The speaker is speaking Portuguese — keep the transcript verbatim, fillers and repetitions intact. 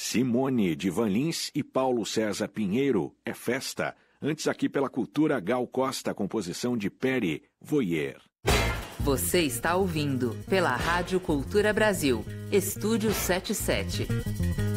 Simone de Van Lins e Paulo César Pinheiro, É Festa. Antes aqui pela Cultura, Gal Costa, composição de Perry Voyer. Você está ouvindo pela Rádio Cultura Brasil, Estúdio setenta e sete.